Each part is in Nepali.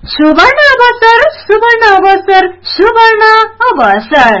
सुवर्ण अवसर, सुवर्ण अवसर, सुवर्ण अवसर।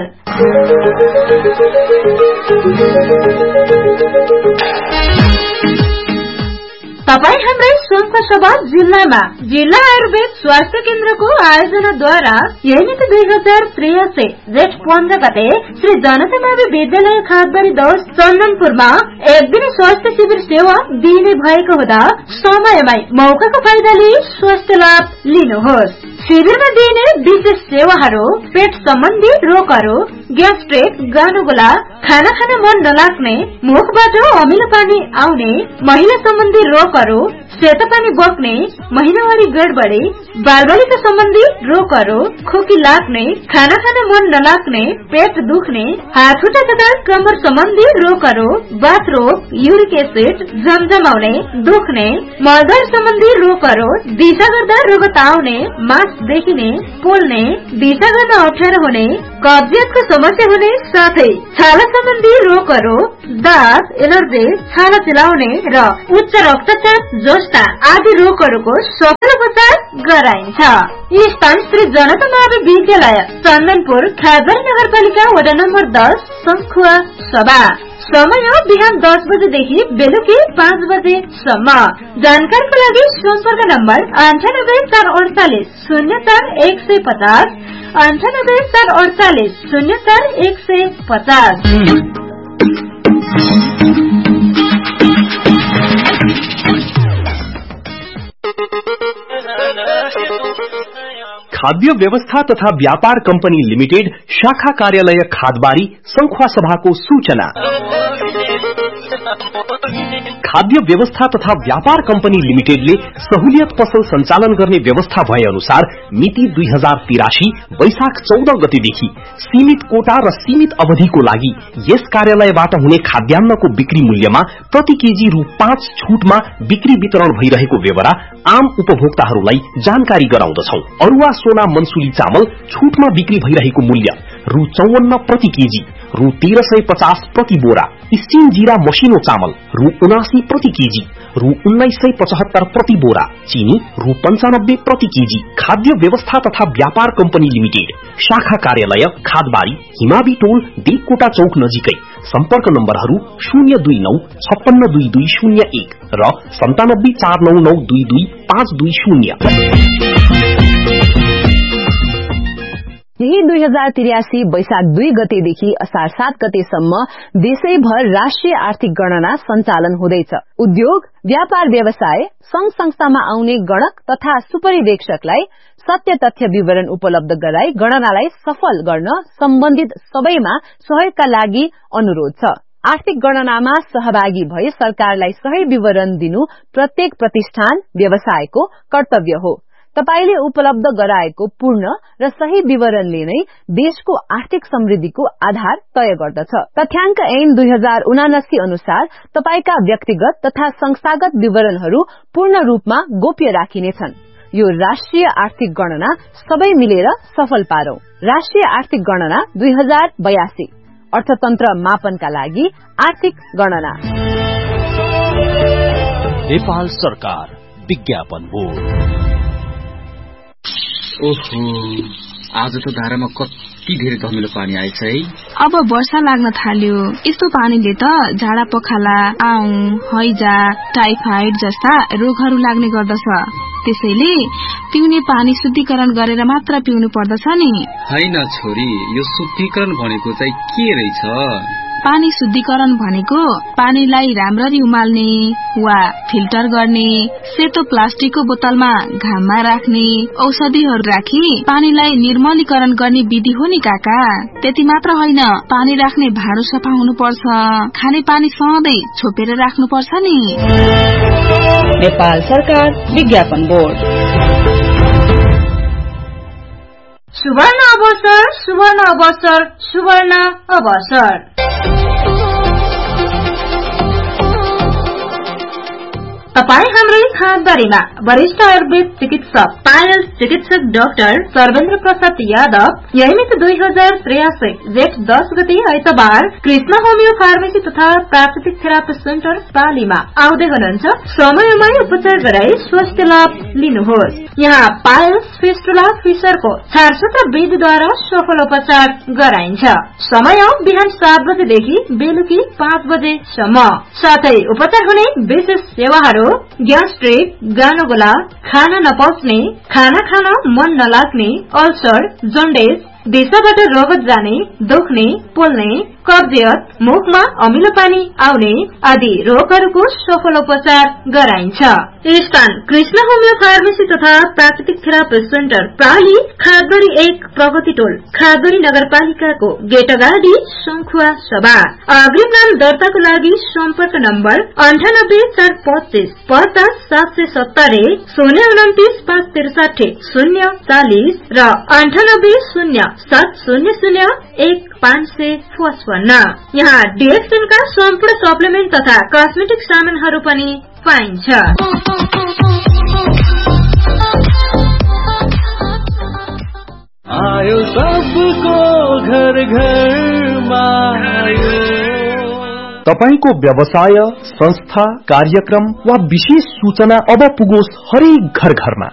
तपाई हाम्रै सोमखुवासभा जिल्लामा जिल्ला आयुर्वेद स्वास्थ्य केन्द्रको आयोजनाद्वारा यही मिति 2083 जेठ 15 गते श्री जनता मावि विद्यालय खादबारी 10 चन्दनपुरमा एक दिन स्वास्थ्य शिविर सेवा दिइने भएको हुँदा समयमै मौकाको फाइदा लिई स्वास्थ्य लाभ लिनुहोस्। शिविरमा दिइने विशेष सेवाहरू पेट सम्बन्धी रोगहरू, ग्यास्ट्रिक, गानुगोला, खाना खान मन नलाग्ने, मुखबाट अमिलो पानी आउने, महिला सम्बन्धी रोगहरू, सेतो पानी बग्ने, महिनावारी गडबडी, बालबालिका सम्बन्धी रोगहरू, खोकी लाग्ने, खाना खान मन नलाग्ने, पेट दुख्ने, हात खुट्टा तथा कमर सम्बन्धी रोगहरू, बाथ रोग, युरिक एसिड, जमजमाउने, दुख्ने, मलद्वार सम्बन्धी रोगहरू, दिशा गर्दा रगत आउने, मास देखिने, पोल्ने, दिशा गर्न अप्ठ्यारो हुने, कब्जियतको समस्या हुने साथै छाला सम्बन्धी रोगहरू, दाँत, एलर्जी, छाला चिलाउने र उच्च रक्तचाप जस्ता आदि रोगहरूको सफल उपचार गराइन्छ। यी स्थान श्री जनता मावि विद्यालय चन्दनपुर, खादबारी नगरपालिका वडा नम्बर 10 सोमखुवासभा। समय बिहान 10 बजेदेखि बेलुकी 5 बजेसम्म। जानकारीको लागि सम्पर्क नम्बर 98 448 04 150 98 448 04 150। खाद्य व्यवस्था तथा व्यापार कंपनी लिमिटेड शाखा कार्यालय खादबारी संखुवासभाको सूचना। खाद्य व्यवस्था तथा व्यापार कंपनी लिमिटेडले सहुलियत पसल सञ्चालन गर्ने व्यवस्था भए अनुसार मिति 2083 वैशाख 14 गतेदेखि सीमित कोटा र सीमित अवधिको लागि यस कार्यालयबाट हुने खाद्यान्नको बिक्री मूल्यमा प्रति केजी रु 5 छूटमा बिक्री वितरण भइरहेको बेहोरा आम उपभोक्ताहरूलाई जानकारी गराउँदछौं। अरुवा सोना मनसुली चामल छूटमा बिक्री भइरहेको मूल्य रु 54 प्रति केजी, रु 1350 प्रति बोरा। स्टीम जीरा मसिनो चामल रु 79 प्रति केजी, रु 1975 प्रति बोरा। चीनी रु 95 प्रति केजी। खाद्य व्यवस्था तथा व्यापार कंपनी लिमिटेड शाखा कार्यालय खादबारी, हिमाबी टोल, देवकोटा चौक नजिकै। सम्पर्क नम्बरहरू 029 562201 र 9749922520। यही 2083 वैशाख 2 गतेदेखि असार 7 गतेसम्म देशैभर राष्ट्रिय आर्थिक गणना सञ्चालन हुँदैछ। उद्योग, व्यापार व्यवसाय, संघ संस्थामा आउने गणक तथा सुपरिवेक्षकलाई सत्य तथ्य विवरण उपलब्ध गराई गणनालाई सफल गर्न सम्बन्धित सबैमा सहयोगका लागि अनुरोध छ। आर्थिक गणनामा सहभागी भई सरकारलाई सही विवरण दिनु प्रत्येक प्रतिष्ठान, व्यवसायको कर्तव्य हो। तपाईले उपलब्ध गराएको पूर्ण र सही विवरणले नै देशको आर्थिक समृद्धिको आधार तय गर्दछ। तथ्याङ्क ऐन 2079 अनुसार तपाईका व्यक्तिगत तथा संस्थागत विवरणहरू पूर्ण रूपमा गोप्य राखिनेछन्। यो राष्ट्रिय आर्थिक गणना सबै मिलेर सफल पारौं। राष्ट्रिय आर्थिक गणना 2082 अर्थतन्त्र मापनका लागि आर्थिक गणना। नेपाल सरकार विज्ञापन बोर्ड। ओहो, आज त धारामा कति धेरै धमिलो पानी आएछ है। अब वर्षा लाग्न थाल्यो। यस्तो पानीले त झाडा पखाला, आउँ, हैजा, टाइफाइड जस्ता रोगहरू लाग्ने गर्दछ। त्यसैले पिउने पानी शुद्धिकरण गरेर मात्र पिउनु पर्दछ नि। हैन छोरी, यो शुद्धिकरण भनेको चाहिँ के रहेछ? पानी शुद्धिकरण भनेको पानीलाई राम्ररी उमाल्ने वा फिल्टर गर्ने, सेतो प्लास्टिकको बोतलमा घाममा राख्ने, औषधिहरू राखी पानीलाई निर्मलीकरण गर्ने विधि हो नि काका। त्यति मात्र होइन, पानी राख्ने भाँडो सफा हुनुपर्छ, खाने पानी सधैँ छोपेर राख्नुपर्छ नि। नेपाल सरकार विज्ञापन बोर्ड। सुवर्ण अवसर, सुवर्ण अवसर, सुवर्ण अवसर। तपाई हाम्रै खादबारीमा वरिष्ठ आयुर्वेद चिकित्सक पायल चिकित्सक डाक्टर सर्वेन्द्र प्रसाद यादव यही मिति 2083 जेठ 10 गते आइतबार कृष्ण होमियो फार्मेसी तथा प्राकृतिक थेरापी सेन्टर पालीमा आउँदै हुनुहुन्छ। समयमै उपचार गराई स्वास्थ्य लाभ लिनुहोस्। यहाँ पायल्स फिस्टुला फिसरको छारछुट विधिद्वारा सफल उपचार गराइन्छ। समय बिहान 7 बजेदेखि बेलुकी 5 बजेसम्म। साथै उपचार हुने विशेष सेवाहरू ग्यास्ट्रिक, गानोगोला, खाना नपच्ने, खाना खान मन नलाग्ने, अल्सर, जन्डिस, दिशाबाट रगत जाने, दुख्ने, पोल्ने, कब्जियत, मुखमा अमिलो पानी आउने आदि रोगहरूको सफल उपचार गराइन्छ। स्थान कृष्ण होमियो फार्मेसी तथा प्राकृतिक थेरापी सेन्टर प्राली, खागबरी 1 प्रगति टोल, खागबरी नगरपालिकाको गेट अगाडि, शंखुवा सभा। अग्रिम नाम दर्ताको लागि सम्पर्क नम्बर 98 425 50 770 029 563 040 र 98 0 700 1 555। यहाँ DXN का सम्पूर्ण सप्लिमेन्ट तथा कस्मेटिक सामानहरू पनि पाइन्छ। आयो सबको घर घरमा आयो। तपाईको व्यवसाय, संस्था, कार्यक्रम वा विशेष सूचना अब पुगोस् हरेक घर घरमा।